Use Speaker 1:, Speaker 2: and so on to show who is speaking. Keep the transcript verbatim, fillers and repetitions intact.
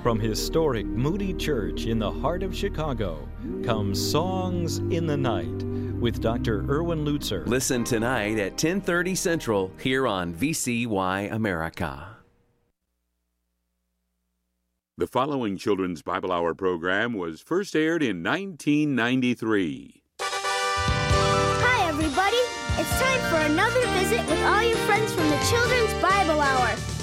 Speaker 1: From historic Moody Church in the heart of Chicago comes Songs in the Night with Doctor Erwin Lutzer.
Speaker 2: Listen tonight at ten thirty Central here on V C Y America.
Speaker 3: The following Children's Bible Hour program was first aired in nineteen ninety-three.
Speaker 4: Hi, everybody. It's time for another visit with all your friends from the Children's Bible Hour.